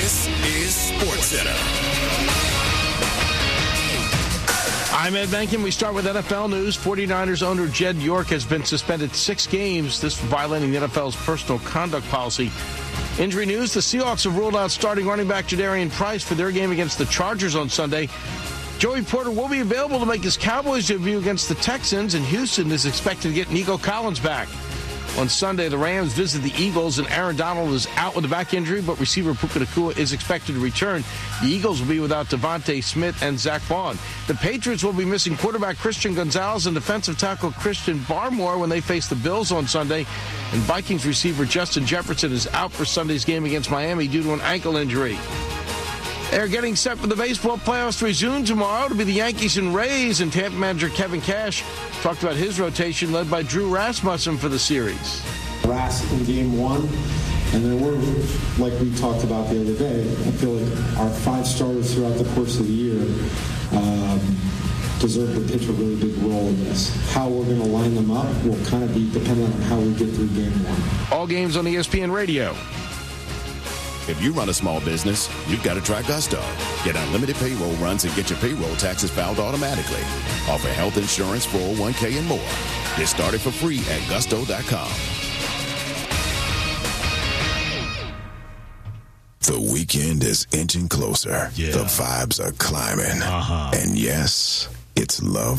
This is SportsCenter. I'm Ed Benkin. We start with NFL news. 49ers owner Jed York has been suspended 6 games, this for violating the NFL's personal conduct policy. Injury news, the Seahawks have ruled out starting running back Jadarian Price for their game against the Chargers on Sunday. Joey Porter will be available to make his Cowboys debut against the Texans, and Houston is expected to get Nico Collins back. On Sunday, the Rams visit the Eagles, and Aaron Donald is out with a back injury, but receiver Puka Nacua is expected to return. The Eagles will be without Devontae Smith and Zach Vaughn. The Patriots will be missing quarterback Christian Gonzalez and defensive tackle Christian Barmore when they face the Bills on Sunday. And Vikings receiver Justin Jefferson is out for Sunday's game against Miami due to an ankle injury. They're getting set for the baseball playoffs to resume tomorrow to be the Yankees and Rays, and Tampa manager Kevin Cash talked about his rotation led by Drew Rasmussen for the series. Ras in game 1, and there were, like we talked about the other day, I feel like our 5 starters throughout the course of the year deserve to pitch a really big role in this. How we're going to line them up will kind of be dependent on how we get through game 1. All games on ESPN Radio. If you run a small business, you've got to try Gusto. Get unlimited payroll runs and get your payroll taxes filed automatically. Offer health insurance, 401k, and more. Get started for free at gusto.com. The weekend is inching closer. Yeah. The vibes are climbing. And yes, it's love